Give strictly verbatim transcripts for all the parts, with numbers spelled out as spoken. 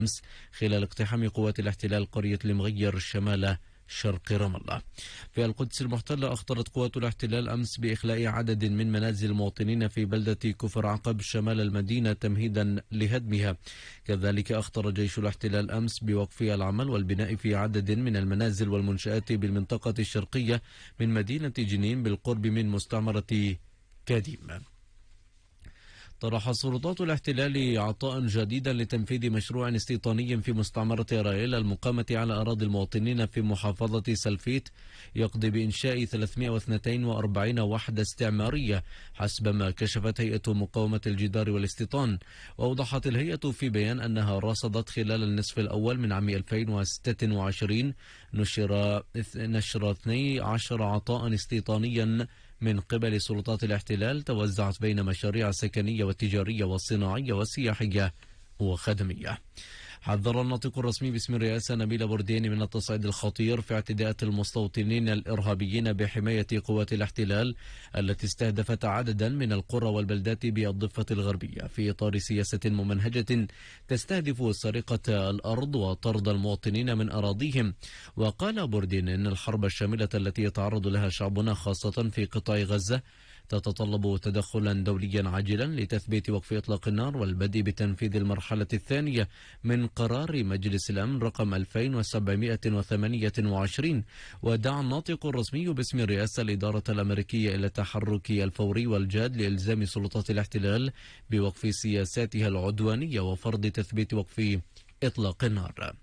أمس خلال اقتحام قوات الاحتلال قرية المغير شمال شرق رام الله. في القدس المحتلة أخطرت قوات الاحتلال أمس بإخلاء عدد من منازل المواطنين في بلدة كفر عقب شمال المدينة تمهيدا لهدمها. كذلك أخطر جيش الاحتلال أمس بوقف العمل والبناء في عدد من المنازل والمنشآت بالمنطقة الشرقية من مدينة جنين بالقرب من مستعمرة كاديم. طرح سلطات الاحتلال عطاء جديدا لتنفيذ مشروع استيطاني في مستعمرة رايل المقامة على أراضي المواطنين في محافظة سلفيت يقضي بإنشاء ثلاثمائة واثنين وأربعين وحدة استعمارية حسب ما كشفت هيئة مقاومة الجدار والاستيطان. وأوضحت الهيئة في بيان أنها رصدت خلال النصف الأول من عام ألفين وستة وعشرين نشر نشر اثني عشر عطاء استيطانيا من قبل سلطات الاحتلال توزعت بين مشاريع سكنية والتجارية والصناعية والسياحية وخدمية. حذر الناطق الرسمي باسم الرئاسة نبيل برديني من التصعيد الخطير في اعتداءات المستوطنين الإرهابيين بحماية قوات الاحتلال التي استهدفت عددا من القرى والبلدات بالضفة الغربية في إطار سياسة ممنهجة تستهدف سرقة الأرض وطرد المواطنين من أراضيهم. وقال بردين إن الحرب الشاملة التي يتعرض لها شعبنا خاصة في قطاع غزة تتطلب تدخلا دوليا عاجلا لتثبيت وقف إطلاق النار والبدء بتنفيذ المرحلة الثانية من قرار مجلس الأمن رقم ألفين وسبعمائة وثمانية وعشرين. ودعا الناطق الرسمي باسم الرئاسة الإدارة الأمريكية إلى التحرك الفوري والجاد لإلزام سلطات الاحتلال بوقف سياساتها العدوانية وفرض تثبيت وقف إطلاق النار.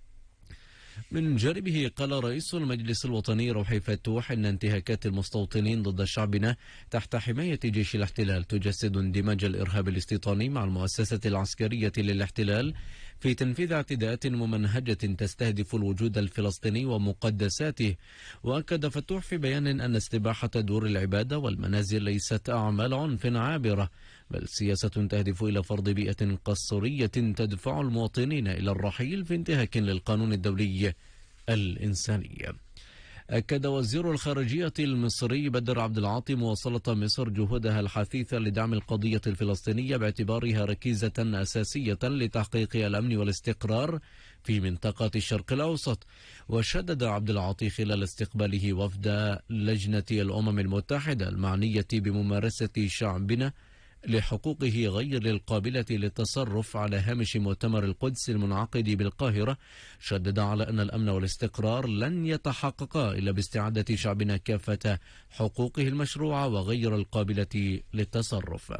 من جانبه قال رئيس المجلس الوطني روحي فتوح إن انتهاكات المستوطنين ضد شعبنا تحت حماية جيش الاحتلال تجسد اندماج الإرهاب الاستيطاني مع المؤسسة العسكرية للاحتلال في تنفيذ اعتداءات ممنهجة تستهدف الوجود الفلسطيني ومقدساته. وأكد فتوح في بيان أن استباحة دور العبادة والمنازل ليست أعمال عنف عابرة بل سياسة تهدف إلى فرض بيئة قسرية تدفع المواطنين إلى الرحيل في انتهاك للقانون الدولي الإنساني. أكد وزير الخارجية المصري بدر عبد العاطي مواصلة مصر جهودها الحثيثة لدعم القضية الفلسطينية باعتبارها ركيزة أساسية لتحقيق الأمن والاستقرار في منطقة الشرق الأوسط. وشدد عبد العاطي خلال استقباله وفد لجنة الأمم المتحدة المعنية بممارسة شعبنا لحقوقه غير القابلة للتصرف على هامش مؤتمر القدس المنعقد بالقاهرة، شدد على أن الأمن والاستقرار لن يتحققا إلا باستعادة شعبنا كافة حقوقه المشروعة وغير القابلة للتصرف.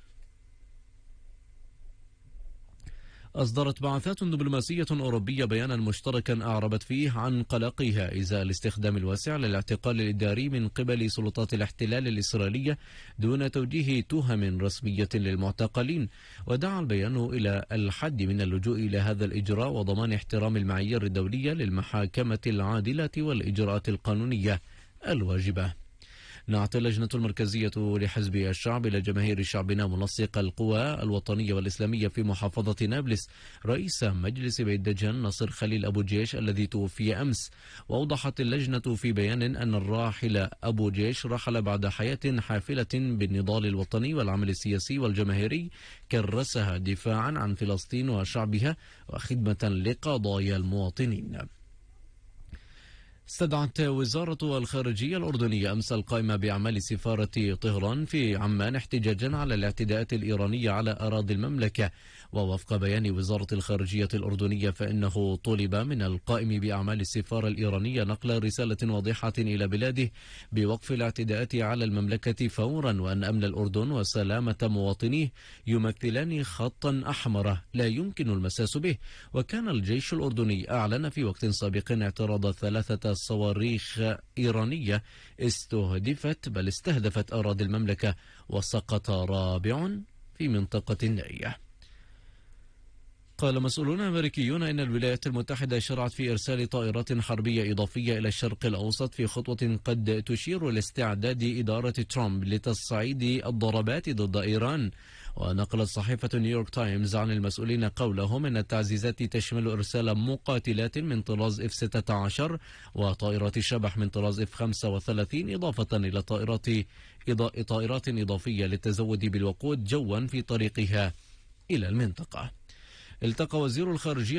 أصدرت بعثات دبلوماسية أوروبية بيانا مشتركا أعربت فيه عن قلقها إزاء الاستخدام الواسع للاعتقال الإداري من قبل سلطات الاحتلال الإسرائيلية دون توجيه تهم رسمية للمعتقلين. ودعا البيان إلى الحد من اللجوء إلى هذا الإجراء وضمان احترام المعايير الدولية للمحاكمة العادلة والإجراءات القانونية الواجبة. نعت اللجنة المركزية لحزب الشعب إلى جماهير شعبنا منسق القوى الوطنية والإسلامية في محافظة نابلس رئيس مجلس بيت دجن نصر خليل أبو جيش الذي توفي أمس. وأوضحت اللجنة في بيان أن الراحل أبو جيش رحل بعد حياة حافلة بالنضال الوطني والعمل السياسي والجماهيري كرسها دفاعا عن فلسطين وشعبها وخدمة لقضايا المواطنين. استدعت وزارة الخارجية الأردنية أمس القائمة بأعمال سفارة طهران في عمان احتجاجا على الاعتداءات الإيرانية على أراضي المملكة. ووفق بيان وزارة الخارجية الأردنية فإنه طلب من القائم بأعمال السفارة الإيرانية نقل رسالة واضحة إلى بلاده بوقف الاعتداءات على المملكة فورا وأن أمن الأردن وسلامة مواطنيه يمثلان خطا أحمر لا يمكن المساس به. وكان الجيش الأردني أعلن في وقت سابق اعتراض ثلاثة صواريخ إيرانية استهدفت بل استهدفت أراضي المملكة وسقط رابع في منطقة النائية. قال مسؤولون أمريكيون إن الولايات المتحدة شرعت في إرسال طائرات حربية إضافية إلى الشرق الأوسط في خطوة قد تشير لاستعداد إدارة ترامب لتصعيد الضربات ضد إيران. ونقلت صحيفة نيويورك تايمز عن المسؤولين قولهم إن التعزيزات تشمل إرسال مقاتلات من طراز إف ستة عشر وطائرات شبح من طراز إف خمسة وثلاثين إضافة إلى طائرات طائرات إضافية للتزود بالوقود جوا في طريقها إلى المنطقة. التقى وزير الخارجية